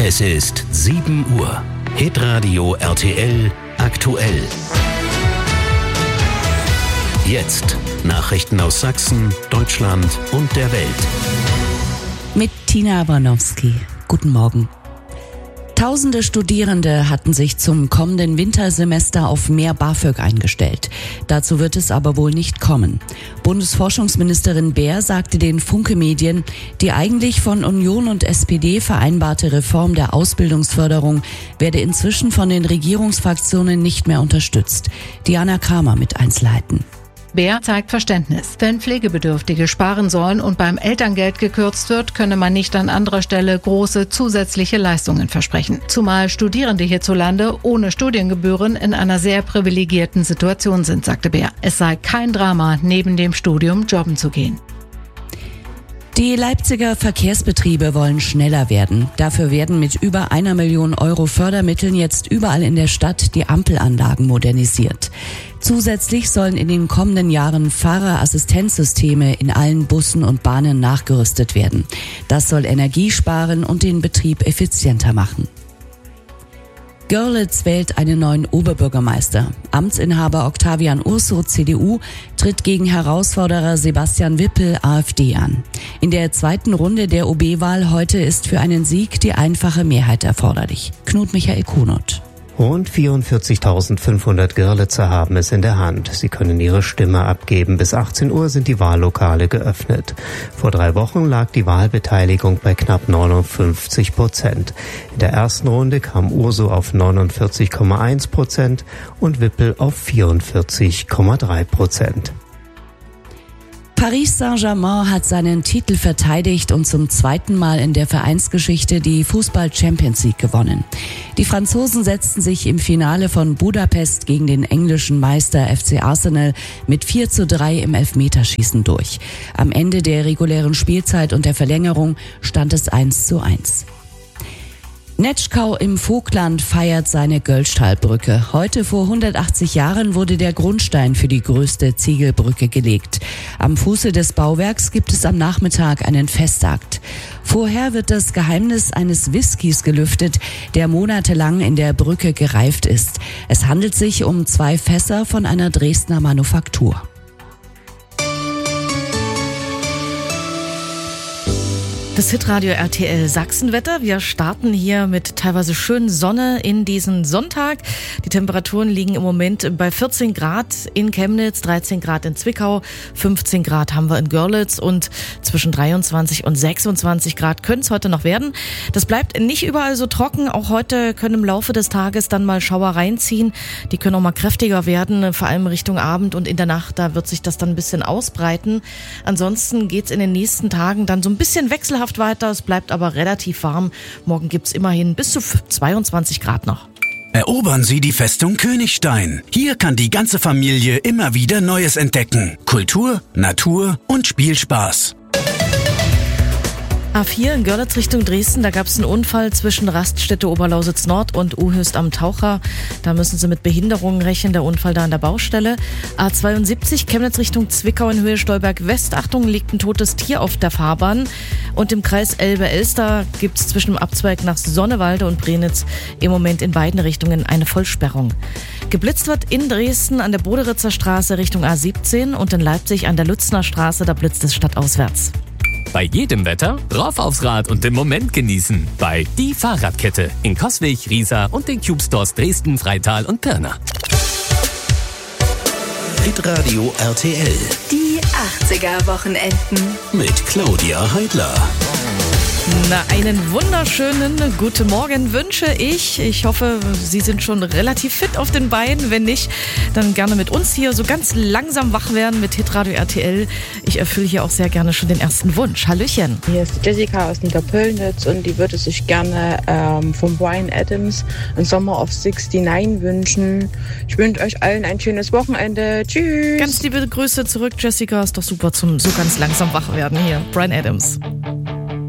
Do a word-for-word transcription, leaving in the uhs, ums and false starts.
Es ist sieben Uhr. Hitradio R T L aktuell. Jetzt Nachrichten aus Sachsen, Deutschland und der Welt. Mit Tina Awanowski. Guten Morgen. Tausende Studierende hatten sich zum kommenden Wintersemester auf mehr BAföG eingestellt. Dazu wird es aber wohl nicht kommen. Bundesforschungsministerin Baer sagte den Funke-Medien, die eigentlich von Union und S P D vereinbarte Reform der Ausbildungsförderung werde inzwischen von den Regierungsfraktionen nicht mehr unterstützt. Diana Kramer mit Einzelheiten. Baer zeigt Verständnis. Wenn Pflegebedürftige sparen sollen und beim Elterngeld gekürzt wird, könne man nicht an anderer Stelle große zusätzliche Leistungen versprechen. Zumal Studierende hierzulande ohne Studiengebühren in einer sehr privilegierten Situation sind, sagte Baer. Es sei kein Drama, neben dem Studium jobben zu gehen. Die Leipziger Verkehrsbetriebe wollen schneller werden. Dafür werden mit über einer Million Euro Fördermitteln jetzt überall in der Stadt die Ampelanlagen modernisiert. Zusätzlich sollen in den kommenden Jahren Fahrerassistenzsysteme in allen Bussen und Bahnen nachgerüstet werden. Das soll Energie sparen und den Betrieb effizienter machen. Görlitz wählt einen neuen Oberbürgermeister. Amtsinhaber Octavian Urso, C D U, tritt gegen Herausforderer Sebastian Wippel, AfD, an. In der zweiten Runde der O B-Wahl heute ist für einen Sieg die einfache Mehrheit erforderlich. Knut Michael Kunert. Rund vierundvierzigtausendfünfhundert Görlitzer haben es in der Hand. Sie können ihre Stimme abgeben. Bis achtzehn Uhr sind die Wahllokale geöffnet. Vor drei Wochen lag die Wahlbeteiligung bei knapp neunundfünfzig Prozent. In der ersten Runde kam Urso auf neunundvierzig Komma eins Prozent und Wippel auf vierundvierzig Komma drei Prozent. Paris Saint-Germain hat seinen Titel verteidigt und zum zweiten Mal in der Vereinsgeschichte die Fußball-Champions League gewonnen. Die Franzosen setzten sich im Finale von Budapest gegen den englischen Meister F C Arsenal mit vier zu drei im Elfmeterschießen durch. Am Ende der regulären Spielzeit und der Verlängerung stand es eins zu eins. Netschkau im Vogtland feiert seine Göllstahlbrücke. Heute vor hundertachtzig Jahren wurde der Grundstein für die größte Ziegelbrücke gelegt. Am Fuße des Bauwerks gibt es am Nachmittag einen Festakt. Vorher wird das Geheimnis eines Whiskys gelüftet, der monatelang in der Brücke gereift ist. Es handelt sich um zwei Fässer von einer Dresdner Manufaktur. Das Hitradio R T L Sachsenwetter. Wir starten hier mit teilweise schönen Sonne in diesen Sonntag. Die Temperaturen liegen im Moment bei vierzehn Grad in Chemnitz, dreizehn Grad in Zwickau, fünfzehn Grad haben wir in Görlitz und zwischen dreiundzwanzig und sechsundzwanzig Grad können es heute noch werden. Das bleibt nicht überall so trocken. Auch heute können im Laufe des Tages dann mal Schauer reinziehen. Die können auch mal kräftiger werden, vor allem Richtung Abend und in der Nacht. Da wird sich das dann ein bisschen ausbreiten. Ansonsten geht's in den nächsten Tagen dann so ein bisschen wechselhaft weiter, es bleibt aber relativ warm. Morgen gibt's immerhin bis zu zweiundzwanzig Grad noch. Erobern Sie die Festung Königstein. Hier kann die ganze Familie immer wieder Neues entdecken. Kultur, Natur und Spielspaß. A vier in Görlitz Richtung Dresden, da gab es einen Unfall zwischen Raststätte Oberlausitz Nord und Uhöst am Taucher. Da müssen Sie mit Behinderungen rechnen, der Unfall da an der Baustelle. A zweiundsiebzig Chemnitz Richtung Zwickau in Höhe Stolberg West. Achtung, liegt ein totes Tier auf der Fahrbahn. Und im Kreis Elbe-Elster gibt es zwischen dem Abzweig nach Sonnewalde und Brenitz im Moment in beiden Richtungen eine Vollsperrung. Geblitzt wird in Dresden an der Boderitzer Straße Richtung A siebzehn und in Leipzig an der Lützner Straße, da blitzt es stadtauswärts. Bei jedem Wetter rauf aufs Rad und den Moment genießen. Bei Die Fahrradkette in Coswig, Riesa und den Cube Stores Dresden, Freital und Pirna. Hitradio R T L. Die achtziger-Wochenenden. Mit Claudia Heidler. Na, einen wunderschönen guten Morgen wünsche ich. Ich hoffe, Sie sind schon relativ fit auf den Beinen. Wenn nicht, dann gerne mit uns hier so ganz langsam wach werden mit Hitradio R T L. Ich erfülle hier auch sehr gerne schon den ersten Wunsch. Hallöchen. Hier ist die Jessica aus Niederpöllnitz und die würde sich gerne ähm, von Bryan Adams ein Summer of sixty-nine wünschen. Ich wünsche euch allen ein schönes Wochenende. Tschüss. Ganz liebe Grüße zurück, Jessica. Ist doch super zum so ganz langsam wach werden hier. Bryan Adams.